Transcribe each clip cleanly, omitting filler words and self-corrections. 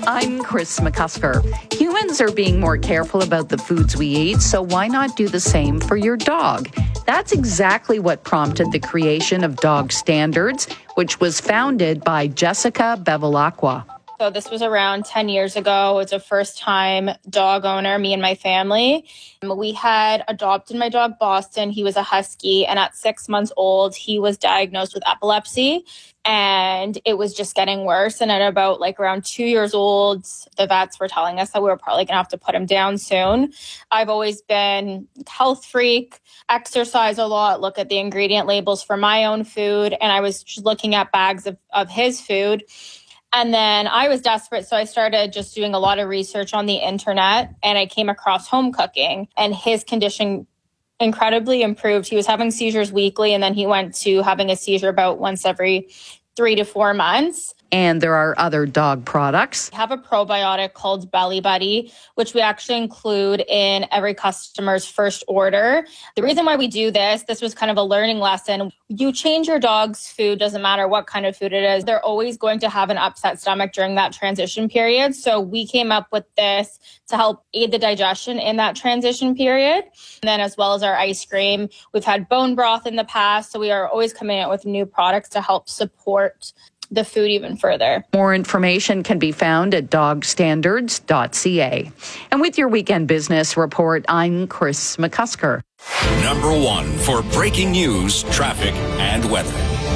I'm Chris McCusker. Humans are being more careful about the foods we eat, so why not do the same for your dog? That's exactly what prompted the creation of Dog Standards, which was founded by Jessica Bevilacqua. So this was around 10 years ago. It was a first-time dog owner, me and my family. We had adopted my dog, Boston. He was a husky, and at 6 months old, he was diagnosed with epilepsy, and it was just getting worse. And at about around 2 years old, the vets were telling us that we were probably going to have to put him down soon. I've always been a health freak, exercise a lot, look at the ingredient labels for my own food, and I was just looking at bags of his food. And then I was desperate, so I started just doing a lot of research on the internet, and I came across home cooking, and his condition incredibly improved. He was having seizures weekly, and then he went to having a seizure about once every 3 to 4 months. And there are other dog products. We have a probiotic called Belly Buddy, which we actually include in every customer's first order. The reason why we do this was kind of a learning lesson. You change your dog's food, doesn't matter what kind of food it is. They're always going to have an upset stomach during that transition period. So we came up with this to help aid the digestion in that transition period. And then as well as our ice cream, we've had bone broth in the past. So we are always coming out with new products to help support the food even further. More information can be found at dogstandards.ca. And with your weekend business report, I'm Chris McCusker. Number one for breaking news, traffic, and weather.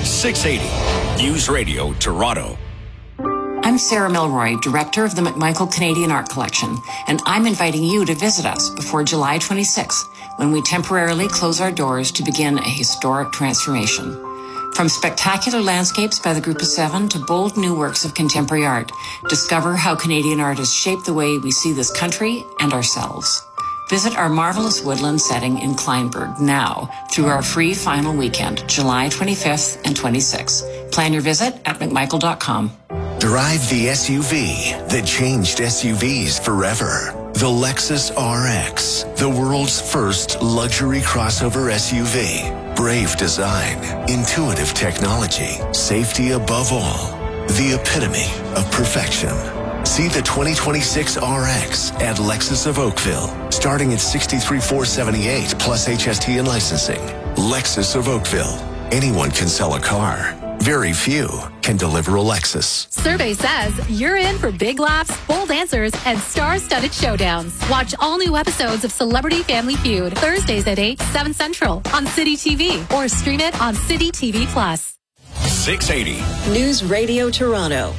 680 News Radio Toronto. I'm Sarah Milroy, director of the McMichael Canadian Art Collection, and I'm inviting you to visit us before July 26th, when we temporarily close our doors to begin a historic transformation. From spectacular landscapes by the Group of Seven to bold new works of contemporary art, discover how Canadian art has shaped the way we see this country and ourselves. Visit our marvelous woodland setting in Kleinburg now through our free final weekend, July 25th and 26th. Plan your visit at mcmichael.com. Drive the SUV that changed SUVs forever. The Lexus RX, the world's first luxury crossover SUV. Brave design, intuitive technology, safety above all. The epitome of perfection. See the 2026 RX at Lexus of Oakville, starting at $63,478 plus HST and licensing. Lexus of Oakville. Anyone can sell a car. Very few can deliver a Lexus. Survey says you're in for big laughs, bold answers, and star-studded showdowns. Watch all new episodes of Celebrity Family Feud Thursdays at 8, 7 Central on City TV or stream it on City TV Plus. 680 News Radio Toronto.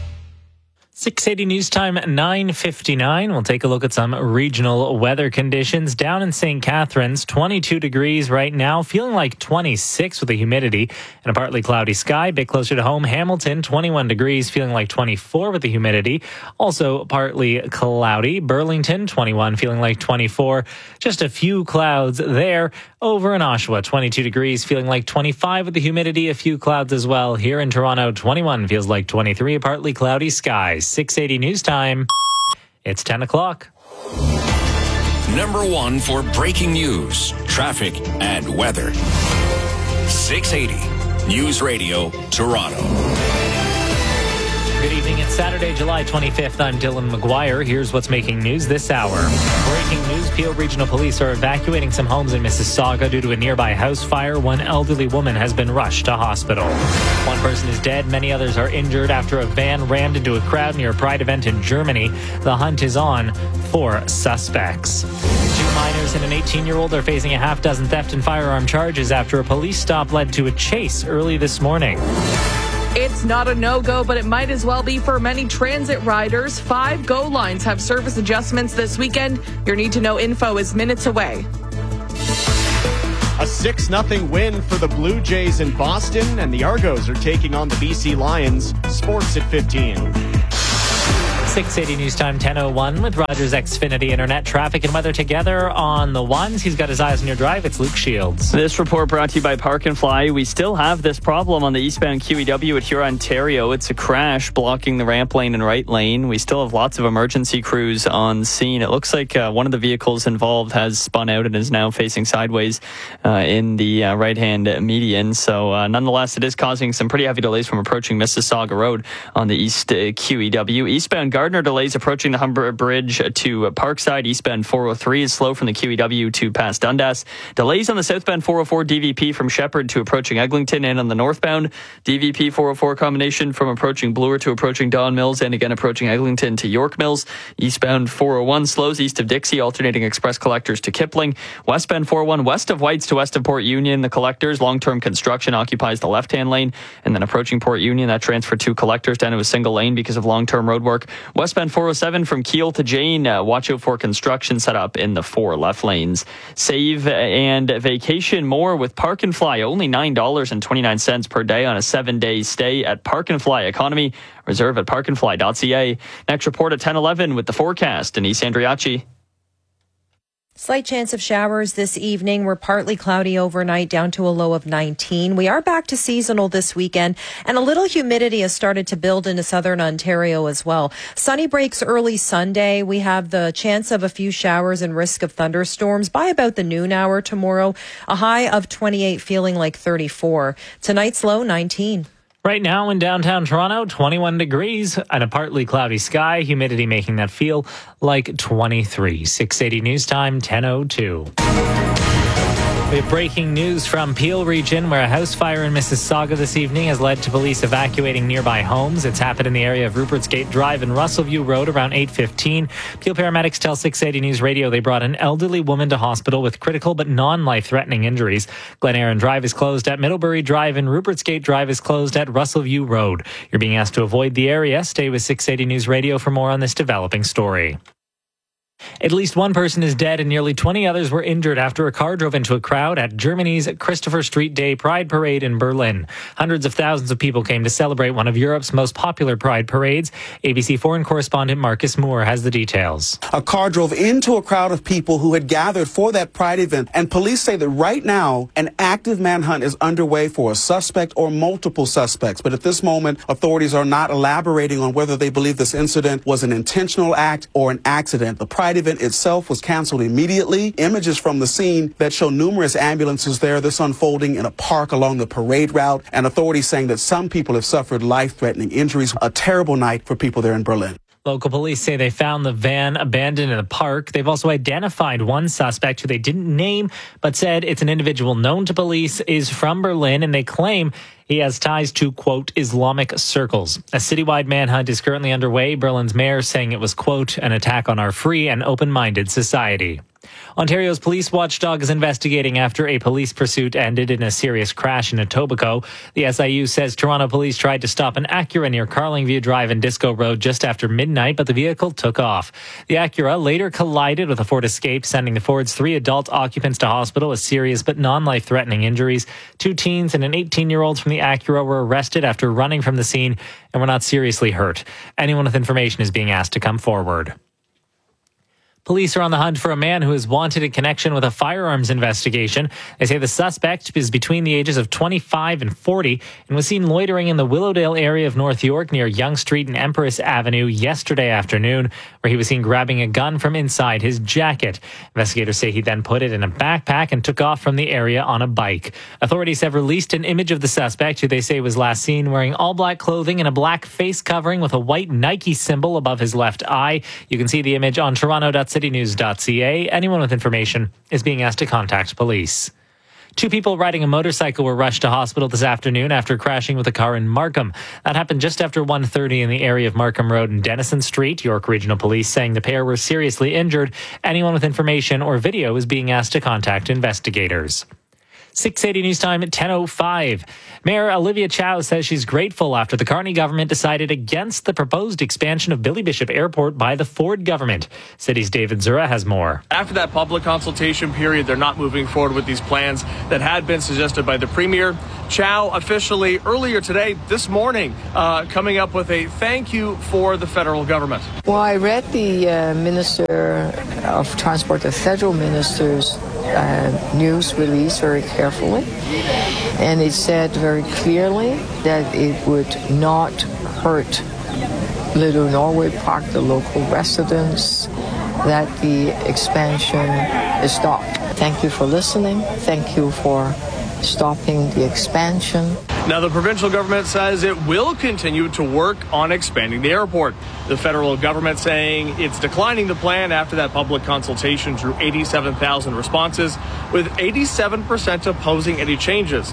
680 News Time, 9:59. We'll take a look at some regional weather conditions. Down in St. Catharines, 22 degrees right now, feeling like 26 with the humidity and a partly cloudy sky. A bit closer to home, Hamilton, 21 degrees, feeling like 24 with the humidity. Also partly cloudy. Burlington, 21, feeling like 24. Just a few clouds there. Over in Oshawa, 22 degrees, feeling like 25 with the humidity. A few clouds as well. Here in Toronto, 21, feels like 23, a partly cloudy skies. 680 News Time. It's 10 o'clock. Number one for breaking news, traffic, and weather. 680 News Radio Toronto. Good evening. It's Saturday, July 25th. I'm Dylan McGuire. Here's what's making news this hour. Breaking news, Peel Regional Police are evacuating some homes in Mississauga due to a nearby house fire. One elderly woman has been rushed to hospital. One person is dead. Many others are injured after a van rammed into a crowd near a Pride event in Germany. The hunt is on for suspects. 2 minors and an 18-year-old are facing a half dozen theft and firearm charges after a police stop led to a chase early this morning. It's not a no-go, but it might as well be for many transit riders. 5 GO lines have service adjustments this weekend. Your need-to-know info is minutes away. A 6-0 win for the Blue Jays in Boston, and the Argos are taking on the BC Lions. Sports at 15. 680 News Time, 10:01 with Rogers Xfinity Internet. Traffic and weather together on the ones. He's got his eyes on your drive. It's Luke Shields. This report brought to you by Park and Fly. We still have this problem on the eastbound QEW at Huron, Ontario. It's a crash blocking the ramp lane and right lane. We still have lots of emergency crews on scene. It looks like one of the vehicles involved has spun out and is now facing sideways in the right-hand median. So nonetheless, it is causing some pretty heavy delays from approaching Mississauga Road on the east QEW. Eastbound Gardner Gardner, delays approaching the Humber Bridge to Parkside. Eastbound 403 is slow from the QEW to past Dundas. Delays on the southbound 404 DVP from Shepherd to approaching Eglinton, and on the northbound DVP 404 combination from approaching Bloor to approaching Don Mills, and again approaching Eglinton to York Mills. Eastbound 401 slows east of Dixie, alternating express collectors to Kipling. Westbound 401 west of Whites to west of Port Union, the collectors. Long-term construction occupies the left-hand lane, and then approaching Port Union, that transferred two collectors down to a single lane because of long-term road work. Westbound 407 from Kiel to Jane, watch out for construction set up in the 4 left lanes. Save and vacation more with Park and Fly, only $9.29 per day on a 7-day stay at Park and Fly Economy. Reserve at parkandfly.ca. Next report at 10:11 with the forecast. Denise Andriachi. Slight chance of showers this evening. We're partly cloudy overnight, down to a low of 19. We are back to seasonal this weekend, and a little humidity has started to build into southern Ontario as well. Sunny breaks early Sunday. We have the chance of a few showers and risk of thunderstorms by about the noon hour tomorrow. A high of 28, feeling like 34. Tonight's low, 19. Right now in downtown Toronto, 21 degrees and a partly cloudy sky, humidity making that feel like 23. 680 News Time, 10:02. We have breaking news from Peel region, where a house fire in Mississauga this evening has led to police evacuating nearby homes. It's happened in the area of Rupert's Gate Drive and Russellview Road around 8:15. Peel paramedics tell 680 News Radio they brought an elderly woman to hospital with critical but non-life-threatening injuries. Glen Erin Drive is closed at Middlebury Drive and Rupert's Gate Drive is closed at Russellview Road. You're being asked to avoid the area. Stay with 680 News Radio for more on this developing story. At least one person is dead and nearly 20 others were injured after a car drove into a crowd at Germany's Christopher Street Day Pride Parade in Berlin. Hundreds of thousands of people came to celebrate one of Europe's most popular pride parades. ABC foreign correspondent Marcus Moore has the details. A car drove into a crowd of people who had gathered for that pride event, and police say that right now an active manhunt is underway for a suspect or multiple suspects. But at this moment, authorities are not elaborating on whether they believe this incident was an intentional act or an accident. The pride event itself was canceled immediately. Images from the scene that show numerous ambulances there, this unfolding in a park along the parade route, and authorities saying that some people have suffered life-threatening injuries. A terrible night for people there in Berlin. Local police say they found the van abandoned in the park. They've also identified one suspect who they didn't name, but said it's an individual known to police, is from Berlin, and they claim he has ties to, quote, Islamic circles. A citywide manhunt is currently underway. Berlin's mayor saying it was, quote, an attack on our free and open-minded society. Ontario's police watchdog is investigating after a police pursuit ended in a serious crash in Etobicoke. The SIU says Toronto police tried to stop an Acura near Carlingview Drive and Disco Road just after midnight, but the vehicle took off. The Acura later collided with a Ford Escape, sending the Ford's 3 adult occupants to hospital with serious but non-life-threatening injuries. 2 teens and an 18-year-old from the Acura were arrested after running from the scene and were not seriously hurt. Anyone with information is being asked to come forward. Police are on the hunt for a man who is wanted in connection with a firearms investigation. They say the suspect is between the ages of 25 and 40 and was seen loitering in the Willowdale area of North York near Yonge Street and Empress Avenue yesterday afternoon, where he was seen grabbing a gun from inside his jacket. Investigators say he then put it in a backpack and took off from the area on a bike. Authorities have released an image of the suspect, who they say was last seen wearing all black clothing and a black face covering with a white Nike symbol above his left eye. You can see the image on toronto.citynews.ca. Anyone with information is being asked to contact police. 2 people riding a motorcycle were rushed to hospital this afternoon after crashing with a car in Markham. That happened just after 1:30 in the area of Markham Road and Denison Street. York Regional Police saying the pair were seriously injured. Anyone with information or video is being asked to contact investigators. 680 News Time at 10:05. Mayor Olivia Chow says she's grateful after the Carney government decided against the proposed expansion of Billy Bishop Airport by the Ford government. City's David Zura has more. After that public consultation period, they're not moving forward with these plans that had been suggested by the Premier. Chow officially earlier today, this morning, coming up with a thank you for the federal government. Well, I read the Minister of Transport, the federal minister's news release very carefully, and it said very clearly that it would not hurt Little Norway Park, the local residents, that the expansion is stopped. Thank you for listening. Thank you for stopping the expansion. Now, the provincial government says it will continue to work on expanding the airport. The federal government saying it's declining the plan after that public consultation drew 87,000 responses, with 87% opposing any changes.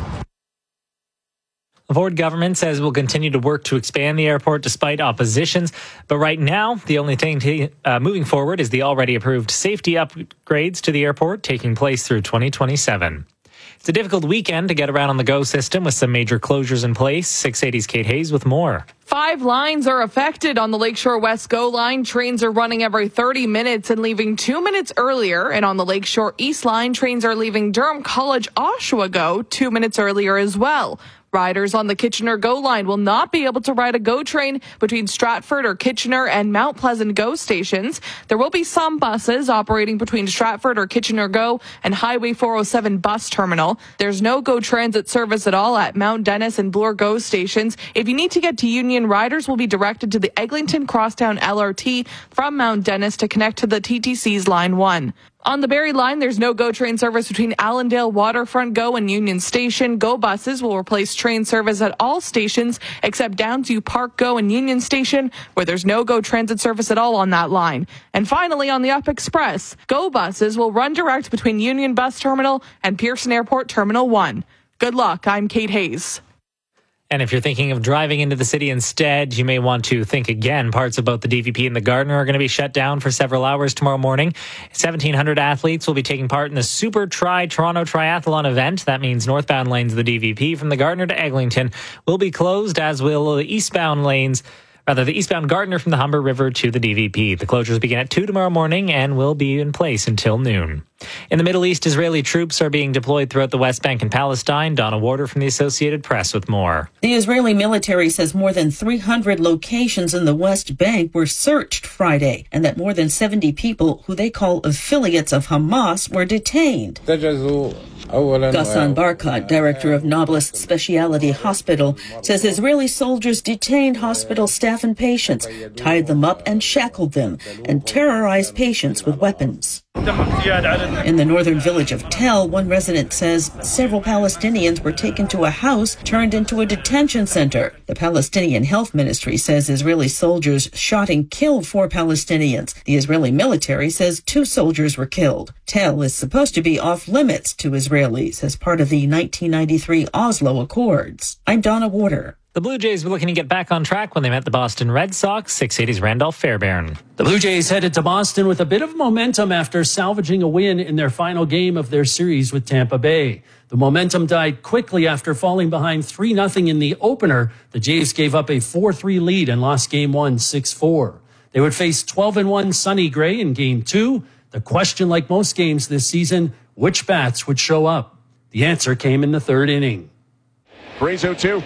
The Ford government says we'll continue to work to expand the airport despite oppositions. But right now, the only thing moving forward is the already approved safety upgrades to the airport taking place through 2027. It's a difficult weekend to get around on the GO system with some major closures in place. 680's Kate Hayes with more. 5 lines are affected on the Lakeshore West GO line. Trains are running every 30 minutes and leaving 2 minutes earlier. And on the Lakeshore East line, trains are leaving Durham College Oshawa GO 2 minutes earlier as well. Riders on the Kitchener GO line will not be able to ride a GO train between Stratford or Kitchener and Mount Pleasant GO stations. There will be some buses operating between Stratford or Kitchener GO and Highway 407 bus terminal. There's no GO transit service at all at Mount Dennis and Bloor GO stations. If you need to get to Union, riders will be directed to the Eglinton Crosstown LRT from Mount Dennis to connect to the TTC's Line 1. On the Barrie line, there's no GO train service between Allendale Waterfront GO and Union Station. GO buses will replace train service at all stations except Downsview Park GO and Union Station, where there's no GO transit service at all on that line. And finally, on the Up Express, GO buses will run direct between Union Bus Terminal and Pearson Airport Terminal 1. Good luck. I'm Kate Hayes. And if you're thinking of driving into the city instead, you may want to think again. Parts of both the DVP and the Gardiner are going to be shut down for several hours tomorrow morning. 1,700 athletes will be taking part in the Super Toronto Triathlon event. That means northbound lanes of the DVP from the Gardiner to Eglinton will be closed, as will the eastbound Gardiner from the Humber River to the DVP. The closures begin at 2 tomorrow morning and will be in place until noon. In the Middle East, Israeli troops are being deployed throughout the West Bank and Palestine. Donna Warder from the Associated Press with more. The Israeli military says more than 300 locations in the West Bank were searched Friday, and that more than 70 people who they call affiliates of Hamas were detained. Ghassan Barkat, director of Nablus Specialty Hospital, says Israeli soldiers detained hospital staff and patients, tied them up and shackled them, and terrorized patients with weapons. In the northern village of Tel, one resident says several Palestinians were taken to a house turned into a detention center. The Palestinian Health Ministry says Israeli soldiers shot and killed 4 Palestinians. The Israeli military says 2 soldiers were killed. Tel is supposed to be off limits to Israelis as part of the 1993 Oslo Accords. I'm Donna Warder. The Blue Jays were looking to get back on track when they met the Boston Red Sox. 680's Randolph Fairbairn. The Blue Jays headed to Boston with a bit of momentum after salvaging a win in their final game of their series with Tampa Bay. The momentum died quickly after falling behind 3-0 in the opener. The Jays gave up a 4-3 lead and lost Game 1 6-4. They would face 12-1 Sonny Gray in Game 2. The question, like most games this season, which bats would show up? The answer came in the 3rd inning. Gray's 0-2.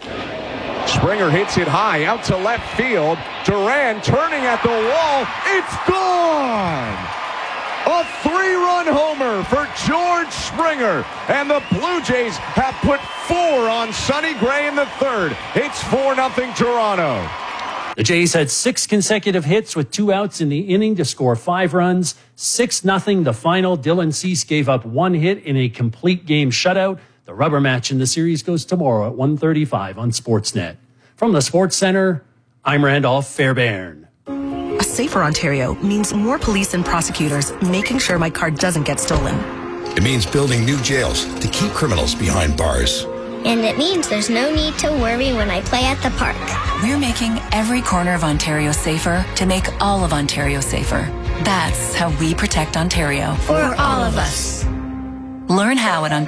Springer hits it high out to left field. Duran turning at the wall. It's gone! A 3-run homer for George Springer. And the Blue Jays have put 4 on Sonny Gray in the 3rd. It's 4-0 Toronto. The Jays had 6 consecutive hits with 2 outs in the inning to score 5 runs. 6-0 the final. Dylan Cease gave up 1 hit in a complete game shutout. The rubber match in the series goes tomorrow at 1:35 on Sportsnet. From the Sports Center, I'm Randolph Fairbairn. A safer Ontario means more police and prosecutors making sure my car doesn't get stolen. It means building new jails to keep criminals behind bars. And it means there's no need to worry when I play at the park. We're making every corner of Ontario safer to make all of Ontario safer. That's how we protect Ontario. For all of us. Learn how at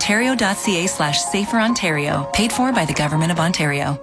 ontario.ca/saferontario, paid for by the Government of Ontario.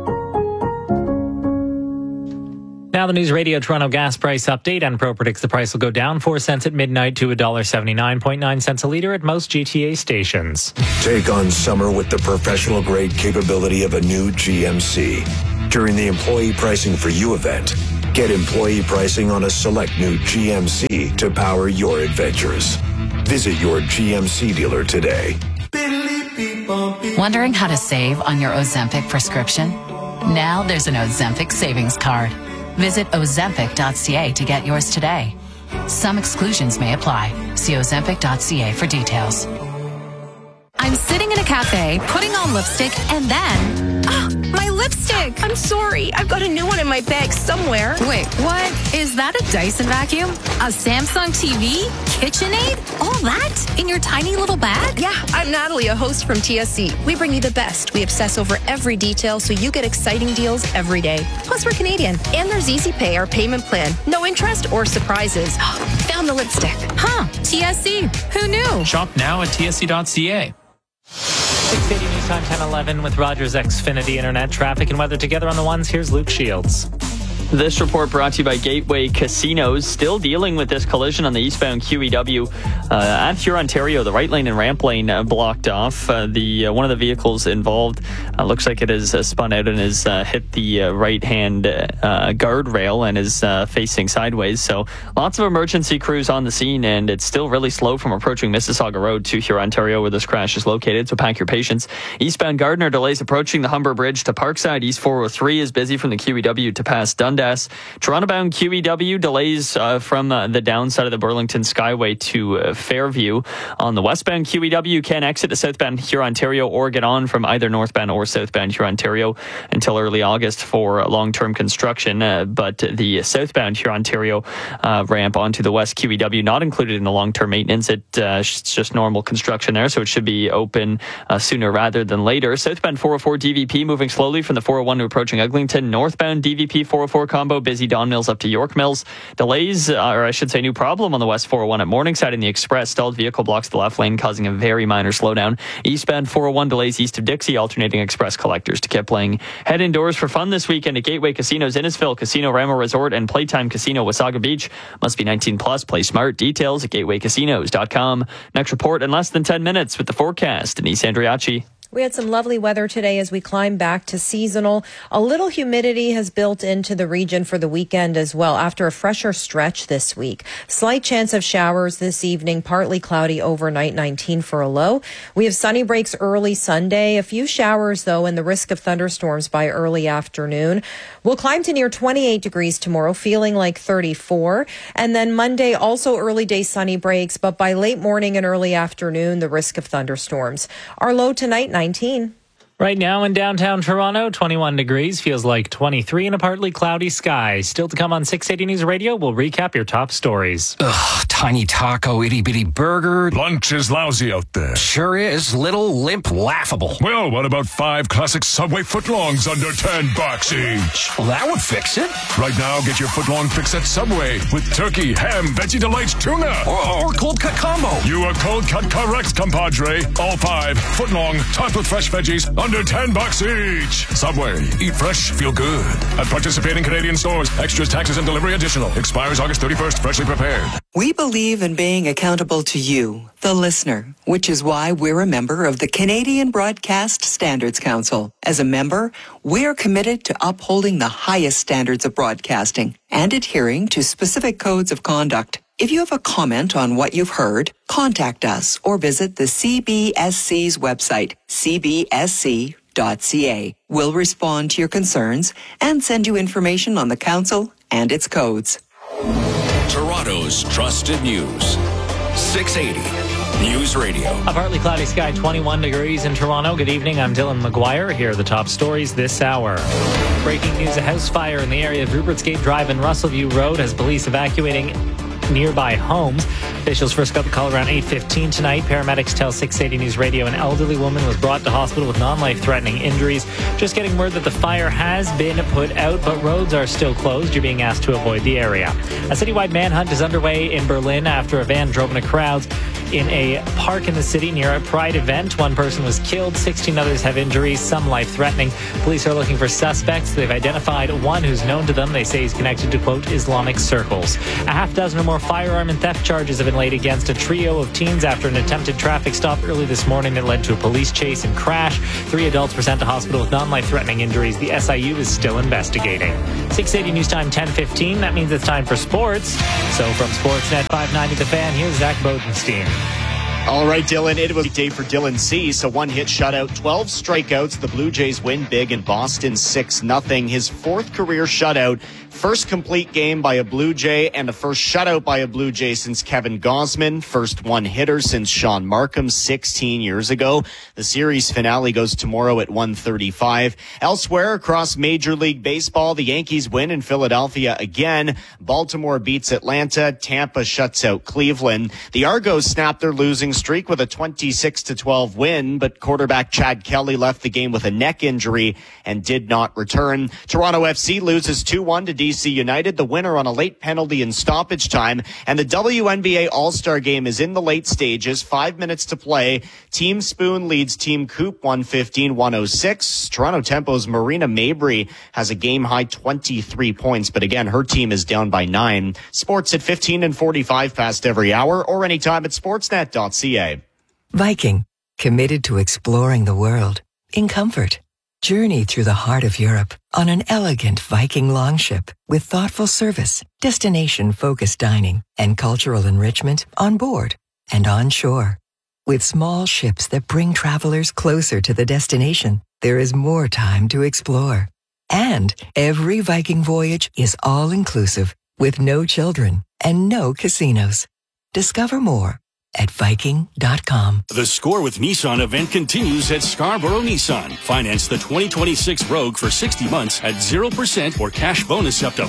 Now the News Radio Toronto gas price update. Enpro predicts the price will go down 4 cents at midnight to $1.79.9 a litre at most GTA stations. Take on summer with the professional-grade capability of a new GMC. During the Employee Pricing for You event, get employee pricing on a select new GMC to power your adventures. Visit your GMC dealer today. Wondering how to save on your Ozempic prescription? Now there's an Ozempic savings card. Visit ozempic.ca to get yours today. Some exclusions may apply. See ozempic.ca for details. I'm sitting in a cafe, putting on lipstick, and then... my lipstick! I'm sorry. I've got a new one in my bag somewhere. Wait, what? Is that a Dyson vacuum? A Samsung TV? KitchenAid? All that? In your tiny little bag? Yeah, I'm Natalie, a host from TSC. We bring you the best. We obsess over every detail so you get exciting deals every day. Plus, we're Canadian. And there's Easy Pay, our payment plan. No interest or surprises. Found the lipstick. Huh. TSC. Who knew? Shop now at tsc.ca. 680 News Time 10:11 with Rogers Xfinity Internet traffic and weather together on the ones. Here's Luke Shields. This report brought to you by Gateway Casinos, still dealing with this collision on the eastbound QEW at Hurontario. The right lane and ramp lane blocked off. One of the vehicles involved looks like it has spun out and has hit the right-hand guardrail and is facing sideways. So lots of emergency crews on the scene, and it's still really slow from approaching Mississauga Road to Hurontario where this crash is located, so pack your patience. Eastbound Gardiner delays approaching the Humber Bridge to Parkside. East 403 is busy from the QEW to past Dundas. Toronto-bound QEW delays from the downside of the Burlington Skyway to Fairview. On the westbound QEW, you can exit the southbound Hurontario or get on from either northbound or southbound Hurontario until early August for long-term construction. But the southbound Hurontario ramp onto the west QEW not included in the long-term maintenance. It's just normal construction there, so it should be open sooner rather than later. Southbound 404 DVP moving slowly from the 401 to approaching Eglinton. Northbound DVP 404 combo busy Don Mills up to York Mills. Delays, or I should say new problem on the West 401 at Morningside in the Express. Stalled vehicle blocks the left lane, causing a very minor slowdown. Eastbound 401 delays east of Dixie, alternating express collectors to get playing. Head indoors for fun this weekend at Gateway Casinos, Innisfil, Casino Ramo Resort, and Playtime Casino, Wasaga Beach. Must be 19 plus. Play smart. Details at gatewaycasinos.com. Next report in less than 10 minutes with the forecast. Denise Andriachi. We had some lovely weather today as we climb back to seasonal. A little humidity has built into the region for the weekend as well after a fresher stretch this week. Slight chance of showers this evening, partly cloudy overnight, 19 for a low. We have sunny breaks early Sunday, a few showers though, and the risk of thunderstorms by early afternoon. We'll climb to near 28 degrees tomorrow, feeling like 34. And then Monday, also early day sunny breaks, but by late morning and early afternoon, the risk of thunderstorms. Our low tonight, 19. Right now in downtown Toronto, 21 degrees, feels like 23 in a partly cloudy sky. Still to come on 680 News Radio, we'll recap your top stories. Ugh, tiny taco, itty-bitty burger. Lunch is lousy out there. Sure is. Little, limp, laughable. Well, what about 5 classic Subway footlongs under $10 each? Well, that would fix it. Right now, get your footlong fix at Subway with turkey, ham, veggie delights, tuna. Or cold cut combo. You are cold cut correct, compadre. All 5 footlong, topped with fresh veggies, under $10 each. Subway. Eat fresh, feel good. At participating Canadian stores. Extras, taxes, and delivery additional. Expires August 31st. Freshly prepared. We believe in being accountable to you, the listener, which is why we're a member of the Canadian Broadcast Standards Council. As a member, we're committed to upholding the highest standards of broadcasting and adhering to specific codes of conduct. If you have a comment on what you've heard, contact us or visit the CBSC's website, cbsc.ca. We'll respond to your concerns and send you information on the council and its codes. Toronto's trusted news. 680 News Radio. A partly cloudy sky, 21 degrees in Toronto. Good evening. I'm Dylan McGuire. Here are the top stories this hour. Breaking news, a house fire in the area of Rupert's Gate Drive and Russellview Road has police evacuating nearby homes. Officials first got the call around 8:15 tonight. Paramedics tell 680 News Radio an elderly woman was brought to hospital with non-life-threatening injuries. Just getting word that the fire has been put out, but roads are still closed. You're being asked to avoid the area. A citywide manhunt is underway in Berlin after a van drove into crowds in a park in the city near a Pride event. One person was killed, 16 others have injuries, some life-threatening. Police are looking for suspects. They've identified one who's known to them. They say he's connected to, quote, Islamic circles. A half dozen or more firearm and theft charges have been laid against a trio of teens after an attempted traffic stop early this morning that led to a police chase and crash. 3 adults were sent to hospital with non-life-threatening injuries. The SIU is still investigating. 680 News Time 10:15. That means it's time for sports. So from Sportsnet 590 The Fan, here's Zach Bodenstein. All right, Dylan, it was a day for Dylan Cease. A one-hit shutout, 12 strikeouts. The Blue Jays win big in Boston 6-0. His 4th career shutout First complete game by a Blue Jay and the first shutout by a Blue Jay since Kevin Gausman. First one-hitter since Sean Markham 16 years ago. The series finale goes tomorrow at 1:35. Elsewhere across Major League Baseball, the Yankees win in Philadelphia again. Baltimore beats Atlanta. Tampa shuts out Cleveland. The Argos snapped their losing streak with a 26-12 win, but quarterback Chad Kelly left the game with a neck injury and did not return. Toronto FC loses 2-1 to DC United, the winner on a late penalty in stoppage time. And the WNBA All-Star Game is in the late stages. 5 minutes to play. Team Spoon leads Team Coop 115-106. Toronto Tempo's Marina Mabry has a game-high 23 points, but again, her team is down by 9. Sports at 15 and 45 past every hour or anytime at sportsnet.ca. Viking, committed to exploring the world in comfort. Journey through the heart of Europe on an elegant Viking longship with thoughtful service, destination-focused dining, and cultural enrichment on board and on shore. With small ships that bring travelers closer to the destination, there is more time to explore. And every Viking voyage is all-inclusive with no children and no casinos. Discover more at Viking.com. The Score with Nissan event continues at Scarborough Nissan. Finance the 2026 Rogue for 60 months at 0% or cash bonus up to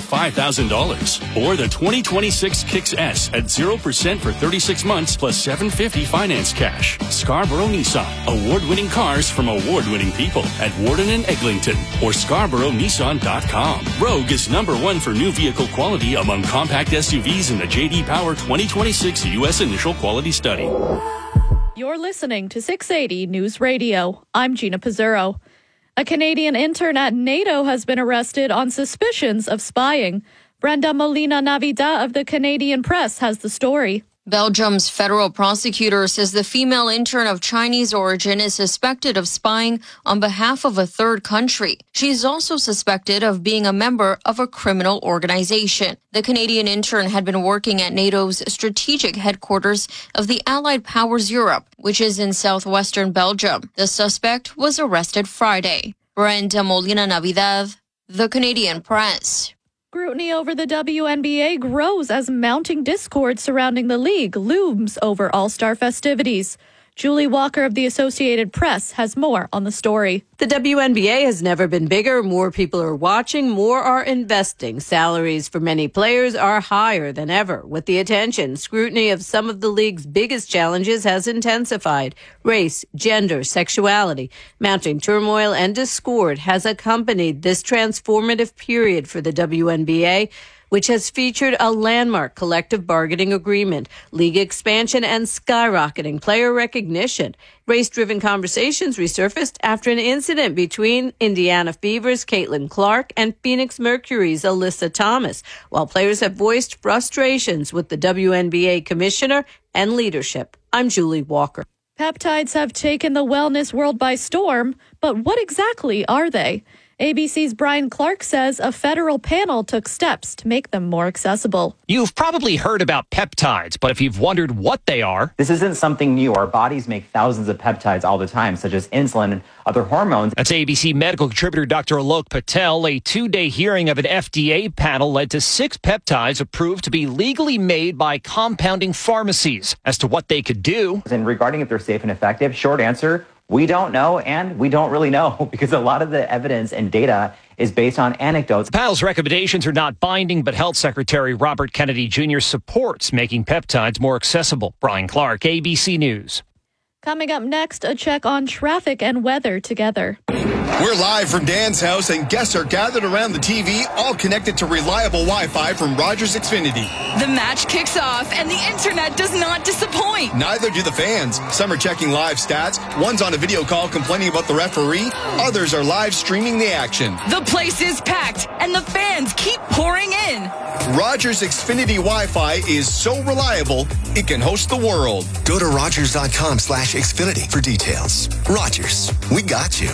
$5,000. Or the 2026 Kicks S at 0% for 36 months plus $750 finance cash. Scarborough Nissan. Award-winning cars from award-winning people at Warden and Eglinton or ScarboroughNissan.com. Rogue is #1 for new vehicle quality among compact SUVs in the J.D. Power 2026 U.S. Initial Quality Study. You're listening to 680 News Radio. I'm Gina Pizzurro. A Canadian intern at NATO has been arrested on suspicions of spying. Brenda Molina-Navidad of the Canadian Press has the story. Belgium's federal prosecutor says the female intern of Chinese origin is suspected of spying on behalf of a third country. She is also suspected of being a member of a criminal organization. The Canadian intern had been working at NATO's strategic headquarters of the Allied Powers Europe, which is in southwestern Belgium. The suspect was arrested Friday. Brenda Molina-Navidad, the Canadian Press. Scrutiny over the WNBA grows as mounting discord surrounding the league looms over All-Star festivities. Julie Walker of the Associated Press has more on the story. The WNBA has never been bigger. More people are watching, more are investing. Salaries for many players are higher than ever. With the attention, scrutiny of some of the league's biggest challenges has intensified. Race, gender, sexuality, mounting turmoil and discord has accompanied this transformative period for the WNBA, which has featured a landmark collective bargaining agreement, league expansion, and skyrocketing player recognition. Race-driven conversations resurfaced after an incident between Indiana Fever's Caitlin Clark and Phoenix Mercury's Alyssa Thomas, while players have voiced frustrations with the WNBA commissioner and leadership. I'm Julie Walker. Peptides have taken the wellness world by storm, but what exactly are they? ABC's Brian Clark says a federal panel took steps to make them more accessible. You've probably heard about peptides, but if you've wondered what they are... This isn't something new. Our bodies make thousands of peptides all the time, such as insulin and other hormones. That's ABC medical contributor Dr. Alok Patel. A 2-day hearing of an FDA panel led to 6 peptides approved to be legally made by compounding pharmacies. As to what they could do... And regarding if they're safe and effective, short answer... we don't know, and we don't really know because a lot of the evidence and data is based on anecdotes. The panel's recommendations are not binding, but Health Secretary Robert Kennedy Jr. supports making peptides more accessible. Brian Clark, ABC News. Coming up next, a check on traffic and weather together. We're live from Dan's house, and guests are gathered around the TV, all connected to reliable Wi-Fi from Rogers Xfinity. The match kicks off, and the internet does not disappoint. Neither do the fans. Some are checking live stats. One's on a video call complaining about the referee. Others are live streaming the action. The place is packed, and the fans keep pouring in. Rogers Xfinity Wi-Fi is so reliable, it can host the world. Go to Rogers.com/Xfinity for details. Rogers, we got you.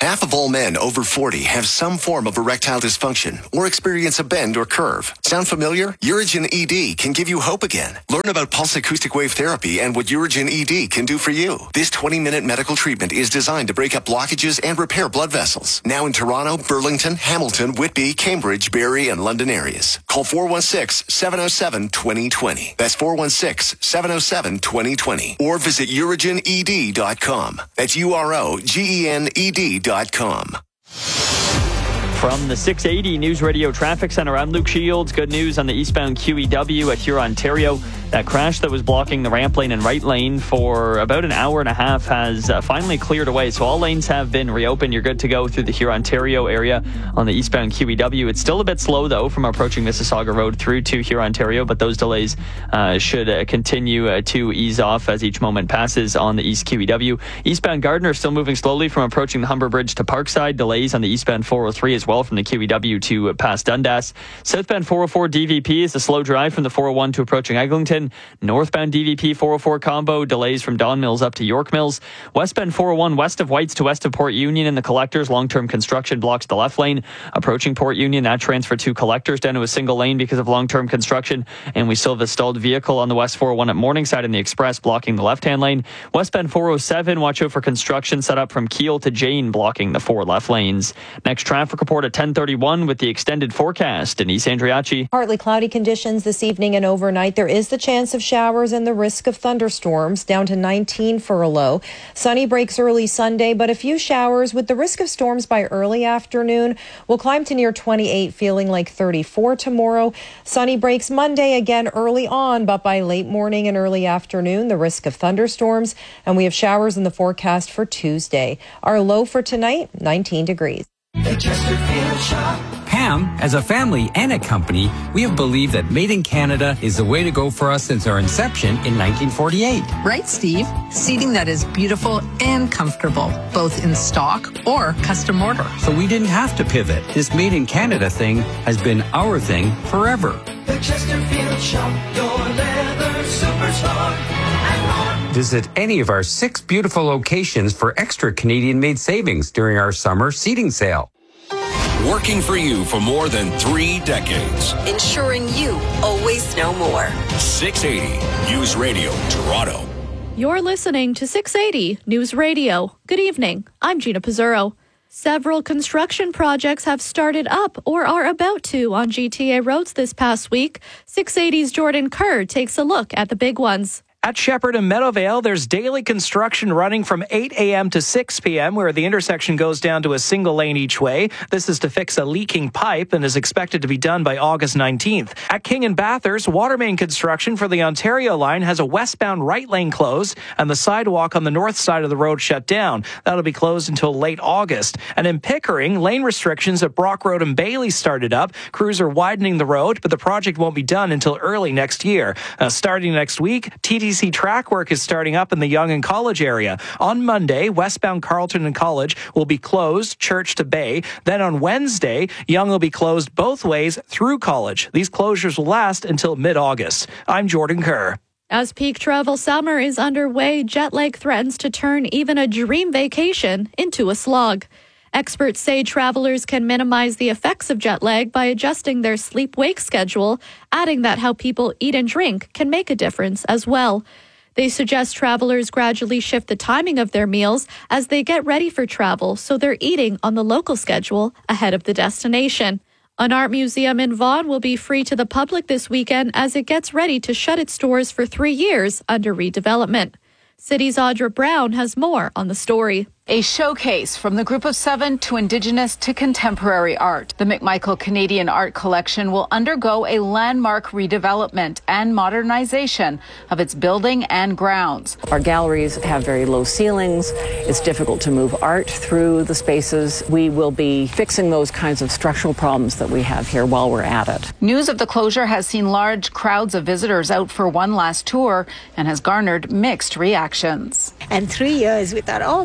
Half of all men over 40 have some form of erectile dysfunction or experience a bend or curve. Sound familiar? Urigen ED can give you hope again. Learn about pulse acoustic wave therapy and what Urigen ED can do for you. This 20-minute medical treatment is designed to break up blockages and repair blood vessels. Now in Toronto, Burlington, Hamilton, Whitby, Cambridge, Barrie, and London areas. Call 416-707-2020. That's 416-707-2020. Or visit urigened.com. That's UROGENED.com. From the 680 News Radio Traffic Center, I'm Luke Shields. Good news on the eastbound QEW at Huron, Ontario. That crash that was blocking the ramp lane and right lane for about an hour and a half has finally cleared away. So all lanes have been reopened. You're good to go through the Huron, Ontario area on the eastbound QEW. It's still a bit slow, though, from approaching Mississauga Road through to Huron, Ontario, but those delays should continue to ease off as each moment passes on the east QEW. Eastbound Gardiner still moving slowly from approaching the Humber Bridge to Parkside. Delays on the eastbound 403 as well from the QEW to past Dundas. Southbound 404 DVP is a slow drive from the 401 to approaching Eglinton. Northbound DVP 404 combo, delays from Don Mills up to York Mills. Westbound 401 west of Whites to west of Port Union and the Collectors. Long-term construction blocks the left lane. Approaching Port Union, that transfer to Collectors down to a single lane because of long-term construction. And we still have a stalled vehicle on the West 401 at Morningside in the Express blocking the left-hand lane. Westbound 407, watch out for construction set up from Kiel to Jane blocking the 4 left lanes. Next traffic report at 10:31 with the extended forecast. Denise Andriachi. Partly cloudy conditions this evening and overnight. There is the chance of showers and the risk of thunderstorms, down to 19 for a low. Sunny breaks early Sunday, but a few showers with the risk of storms by early afternoon. We'll climb to near 28, feeling like 34 tomorrow. Sunny breaks Monday again early on, but by late morning and early afternoon, the risk of thunderstorms. And we have showers in the forecast for Tuesday. Our low for tonight, 19 degrees. Pam, as a family and a company, we have believed that Made in Canada is the way to go for us since our inception in 1948. Right, Steve. Seating that is beautiful and comfortable, both in stock or custom order. So we didn't have to pivot. This Made in Canada thing has been our thing forever. The Chesterfield Shop, your leather superstar. Visit any of our 6 beautiful locations for extra Canadian-made savings during our summer seating sale. Working for you for more than 3 decades. Ensuring you always know more. 680 News Radio, Toronto. You're listening to 680 News Radio. Good evening. I'm Gina Pizzurro. Several construction projects have started up or are about to on GTA roads this past week. 680's Jordan Kerr takes a look at the big ones. At Shepherd and Meadowvale, there's daily construction running from 8 a.m. to 6 p.m., where the intersection goes down to a single lane each way. This is to fix a leaking pipe and is expected to be done by August 19th. At King and Bathurst, water main construction for the Ontario line has a westbound right lane closed and the sidewalk on the north side of the road shut down. That'll be closed until late August. And in Pickering, lane restrictions at Brock Road and Bailey started up. Crews are widening the road, but the project won't be done until early next year. Starting next week, TTC track work is starting up in the Yonge and College area. On Monday, westbound Carleton and College will be closed, Church to Bay. Then on Wednesday, Yonge will be closed both ways through College. These closures will last until mid-August. I'm Jordan Kerr. As peak travel summer is underway, jet lag threatens to turn even a dream vacation into a slog. Experts say travelers can minimize the effects of jet lag by adjusting their sleep-wake schedule, adding that how people eat and drink can make a difference as well. They suggest travelers gradually shift the timing of their meals as they get ready for travel, so they're eating on the local schedule ahead of the destination. An art museum in Vaughan will be free to the public this weekend as it gets ready to shut its doors for 3 years under redevelopment. City's Audra Brown has more on the story. A showcase from the Group of 7 to Indigenous to contemporary art. The McMichael Canadian Art Collection will undergo a landmark redevelopment and modernization of its building and grounds. Our galleries have very low ceilings. It's difficult to move art through the spaces. We will be fixing those kinds of structural problems that we have here while we're at it. News of the closure has seen large crowds of visitors out for one last tour and has garnered mixed reactions. And 3 years we thought, we were kind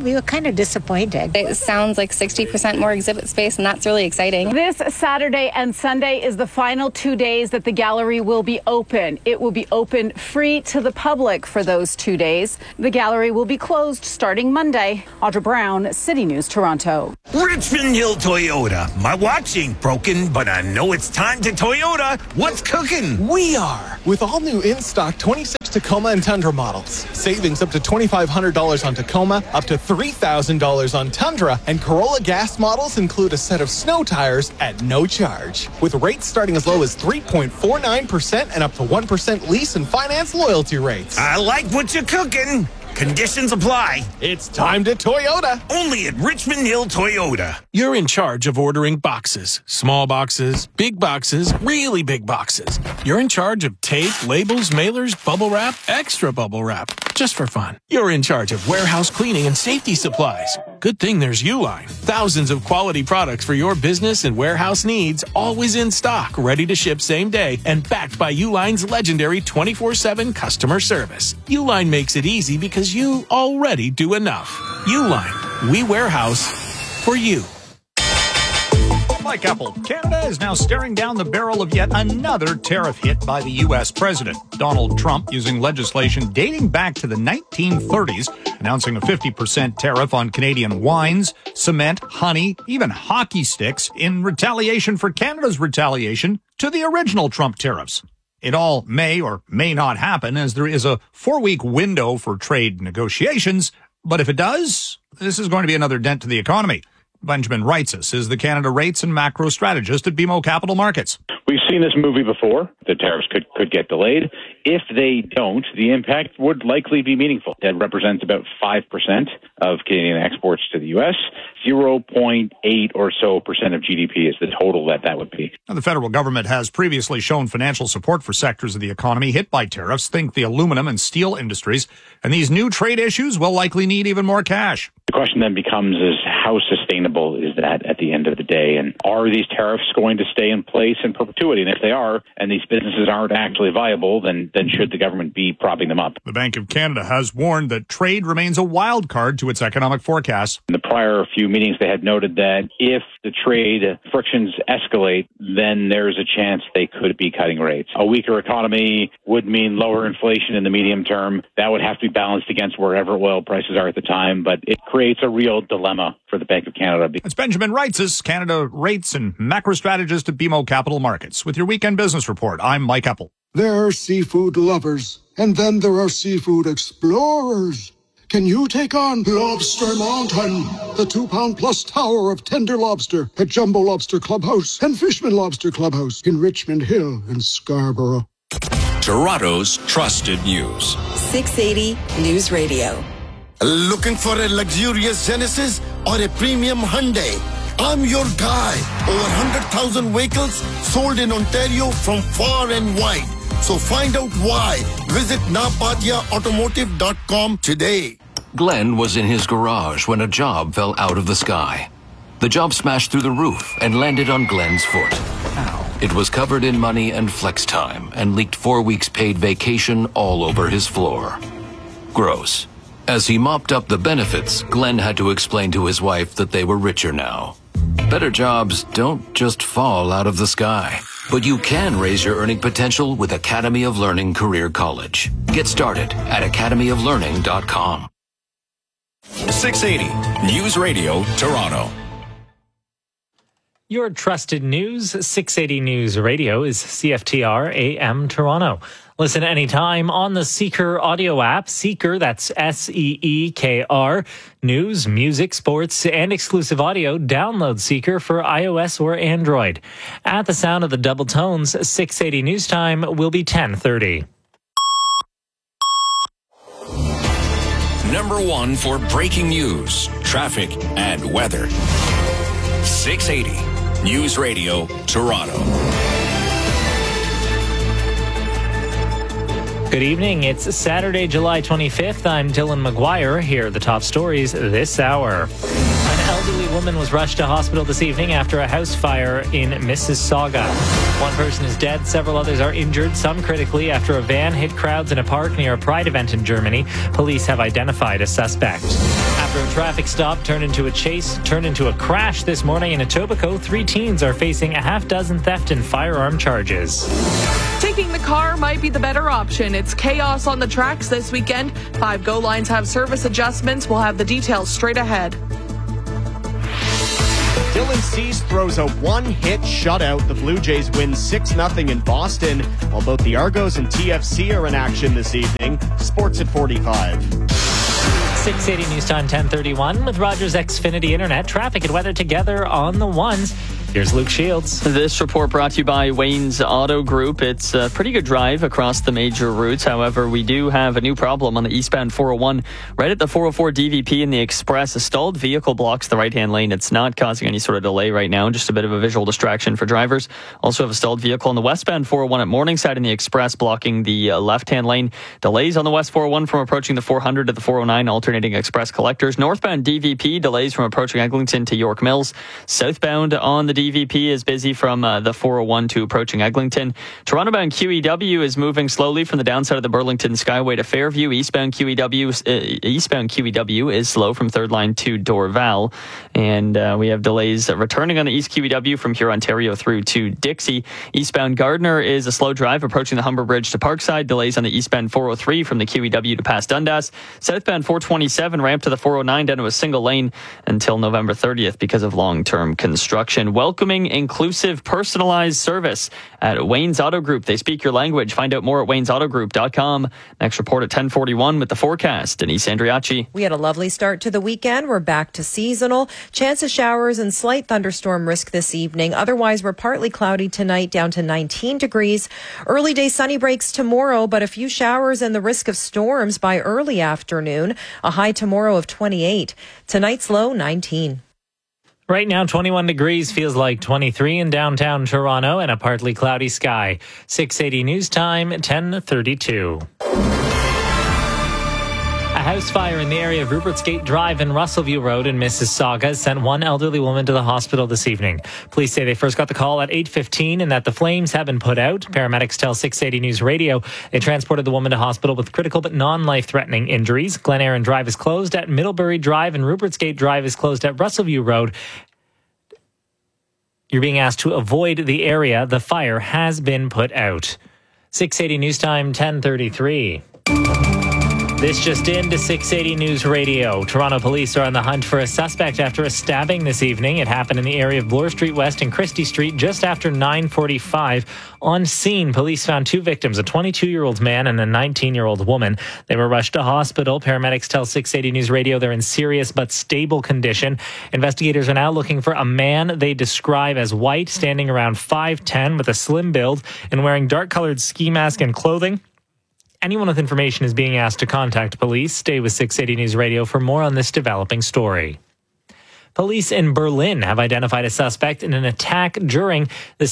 kind of disappointed. It sounds like 60% more exhibit space, and that's really exciting. This Saturday and Sunday is the final 2 days that the gallery will be open. It will be open free to the public for those 2 days. The gallery will be closed starting Monday. Audra Brown, City News, Toronto. Richmond Hill Toyota. My watch ain't broken, but I know it's time to Toyota. What's cooking? We are. With all new in-stock 26 Tacoma and Tundra models. Savings up to $2,500 on Tacoma, up to $3,000 on Tundra, and Corolla gas models include a set of snow tires at no charge. With rates starting as low as 3.49% and up to 1% lease and finance loyalty rates. I like what you're cooking. Conditions apply. It's time to Toyota. Only at Richmond Hill Toyota. You're in charge of ordering boxes. Small boxes, big boxes, really big boxes. You're in charge of tape, labels, mailers, bubble wrap, extra bubble wrap. Just for fun. You're in charge of warehouse cleaning and safety supplies. Good thing there's Uline. Thousands of quality products for your business and warehouse needs, always in stock, ready to ship same day, and backed by Uline's legendary 24/7 customer service. Uline makes it easy because you already do enough. Uline. We warehouse for you. Mike Apple. Canada is now staring down the barrel of yet another tariff hit by the U.S. president. Donald Trump, using legislation dating back to the 1930s, announcing a 50% tariff on Canadian wines, cement, honey, even hockey sticks in retaliation for Canada's retaliation to the original Trump tariffs. It all may or may not happen, as there is a 4-week window for trade negotiations. But if it does, this is going to be another dent to the economy. Benjamin Reitzes is the Canada rates and macro strategist at BMO Capital Markets. We've seen this movie before. The tariffs could get delayed. If they don't, the impact would likely be meaningful. That represents about 5% of Canadian exports to the U.S. 0.8 or so percent of GDP is the total that would be. Now, the federal government has previously shown financial support for sectors of the economy hit by tariffs. Think the aluminum and steel industries. And these new trade issues will likely need even more cash. The question then becomes is how sustainable is that at the end of the day? And are these tariffs going to stay in place in perpetuity? And if they are, and these businesses aren't actually viable, then should the government be propping them up? The Bank of Canada has warned that trade remains a wild card to its economic forecasts. In the prior few meetings, they had noted that if the trade frictions escalate, then there's a chance they could be cutting rates. A weaker economy would mean lower inflation in the medium term. That would have to be balanced against wherever oil prices are at the time, but it creates a real dilemma for the Bank of Canada. It's Benjamin Reitzes, Canada rates and macro strategist at BMO Capital Markets. With your weekend business report, I'm Mike Apple. There are seafood lovers, and then there are seafood explorers. Can you take on Lobster Mountain, the 2-pound-plus tower of tender lobster at Jumbo Lobster Clubhouse and Fishman Lobster Clubhouse in Richmond Hill and Scarborough? Toronto's trusted news. 680 News Radio. Looking for a luxurious Genesis or a premium Hyundai? I'm your guy. Over 100,000 vehicles sold in Ontario from far and wide. So find out why. Visit napatiaautomotive.com today. Glenn was in his garage when a job fell out of the sky. The job smashed through the roof and landed on Glenn's foot. Ow. It was covered in money and flex time and leaked 4 weeks paid vacation all over his floor. Gross. As he mopped up the benefits, Glenn had to explain to his wife that they were richer now. Better jobs don't just fall out of the sky. But you can raise your earning potential with Academy of Learning Career College. Get started at academyoflearning.com. 680 News Radio, Toronto. Your trusted news, 680 News Radio, is CFTR AM Toronto. Listen anytime on the Seeker audio app. Seeker, that's Seekr. News, music, sports, and exclusive audio. Download Seeker for iOS or Android. At the sound of the double tones, 680 News Time will be 10:30. Number 1 for breaking news, traffic, and weather. 680 News Radio, Toronto. Good evening. It's Saturday, July 25th. I'm Dylan McGuire. Here are the top stories this hour. An elderly woman was rushed to hospital this evening after a house fire in Mississauga. One person is dead. Several others are injured, some critically, after a van hit crowds in a park near a Pride event in Germany. Police have identified a suspect. After After a traffic stop turned into a crash this morning in Etobicoke, 3 teens are facing a half dozen theft and firearm charges. Taking the car might be the better option. It's chaos on the tracks this weekend. 5 GO lines have service adjustments. We'll have the details straight ahead. Dylan Cease throws a one-hit shutout. The Blue Jays win 6-0 in Boston, while both the Argos and TFC are in action this evening. Sports at 45. 680 News Time 1031 with Rogers Xfinity Internet. Traffic and weather together on the ones. Here's Luke Shields. This report brought to you by Wayne's Auto Group. It's a pretty good drive across the major routes. However, we do have a new problem on the eastbound 401. Right at the 404 DVP in the Express, a stalled vehicle blocks the right-hand lane. It's not causing any sort of delay right now, just a bit of a visual distraction for drivers. Also have a stalled vehicle on the westbound 401 at Morningside in the Express, blocking the left-hand lane. Delays on the West 401 from approaching the 400 to the 409, alternating express collectors. Northbound DVP, delays from approaching Eglinton to York Mills. Southbound on the DVP is busy from the 401 to approaching Eglinton. Toronto-bound QEW is moving slowly from the downside of the Burlington Skyway to Fairview. Eastbound QEW is slow from Third Line to Dorval. And we have delays returning on the East QEW from Hurontario through to Dixie. Eastbound Gardner is a slow drive approaching the Humber Bridge to Parkside. Delays on the eastbound 403 from the QEW to past Dundas. Southbound 427 ramp to the 409 down to a single lane until November 30th because of long-term construction. Welcoming, inclusive, personalized service at Wayne's Auto Group. They speak your language. Find out more at waynesautogroup.com. Next report at 10:41 with the forecast. Denise Andriacci. We had a lovely start to the weekend. We're back to seasonal. Chance of showers and slight thunderstorm risk this evening. Otherwise, we're partly cloudy tonight, down to 19 degrees. Early day sunny breaks tomorrow, but a few showers and the risk of storms by early afternoon. A high tomorrow of 28. Tonight's low, 19. Right now, 21 degrees, feels like 23 in downtown Toronto, and a partly cloudy sky. 680 News Time, 10:32. A house fire in the area of Rupert's Gate Drive and Russellview Road in Mississauga sent one elderly woman to the hospital this evening. Police say they first got the call at 8:15 and that the flames have been put out. Paramedics tell 680 News Radio they transported the woman to hospital with critical but non-life-threatening injuries. Glen Erin Drive is closed at Middlebury Drive and Rupert's Gate Drive is closed at Russellview Road. You're being asked to avoid the area. The fire has been put out. 680 News Time, 10:33. This just in to 680 News Radio. Toronto police are on the hunt for a suspect after a stabbing this evening. It happened in the area of Bloor Street West and Christie Street just after 9:45. On scene, police found 2 victims, a 22-year-old man and a 19-year-old woman. They were rushed to hospital. Paramedics tell 680 News Radio they're in serious but stable condition. Investigators are now looking for a man they describe as white, standing around 5'10", with a slim build and wearing dark-colored ski mask and clothing. Anyone with information is being asked to contact police. Stay with 680 News Radio for more on this developing story. Police in Berlin have identified a suspect in an attack during a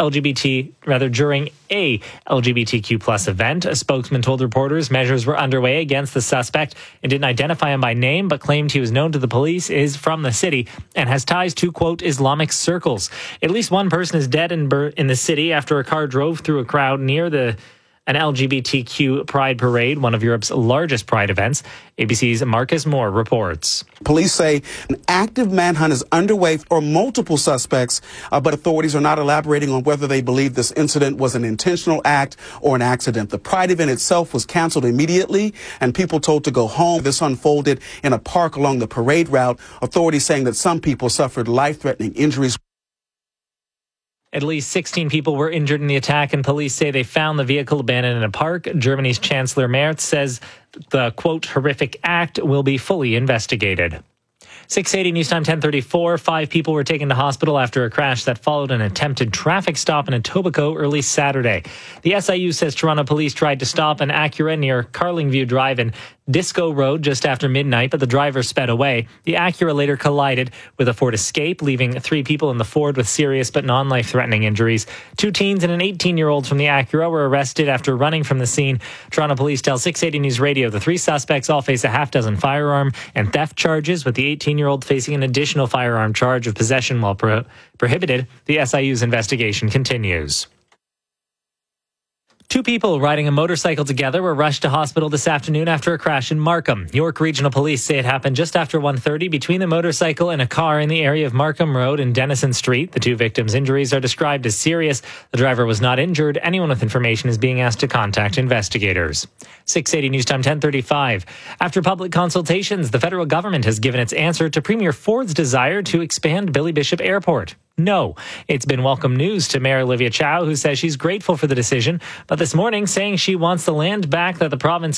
LGBTQ+ event. A spokesman told reporters measures were underway against the suspect and didn't identify him by name, but claimed he was known to the police, is from the city, and has ties to, quote, Islamic circles. At least one person is dead in the city after a car drove through a crowd near an LGBTQ pride parade, one of Europe's largest pride events. ABC's Marcus Moore reports. Police say an active manhunt is underway for multiple suspects, but authorities are not elaborating on whether they believe this incident was an intentional act or an accident. The pride event itself was canceled immediately and people told to go home. This unfolded in a park along the parade route. Authorities saying that some people suffered life-threatening injuries. At least 16 people were injured in the attack, and police say they found the vehicle abandoned in a park. Germany's Chancellor Merz says the, quote, horrific act will be fully investigated. 680 News Time 10:34. 5 people were taken to hospital after a crash that followed an attempted traffic stop in Etobicoke early Saturday. The SIU says Toronto police tried to stop an Acura near Carlingview Drive and Disco Road just after midnight, but the driver sped away. The Acura later collided with a Ford Escape, leaving 3 people in the Ford with serious but non-life-threatening injuries. 2 teens and an 18-year-old from the Acura were arrested after running from the scene. Toronto police tell 680 News Radio the 3 suspects all face a half-dozen firearm and theft charges, with the 18-year-old facing an additional firearm charge of possession while prohibited. The SIU's investigation continues. Two people riding a motorcycle together were rushed to hospital this afternoon after a crash in Markham. York Regional Police say it happened just after 1:30 between the motorcycle and a car in the area of Markham Road and Denison Street. The two victims' injuries are described as serious. The driver was not injured. Anyone with information is being asked to contact investigators. 680 News Time 10:35. After public consultations, the federal government has given its answer to Premier Ford's desire to expand Billy Bishop Airport. No. It's been welcome news to Mayor Olivia Chow, who says she's grateful for the decision, but this morning saying she wants the land back that the province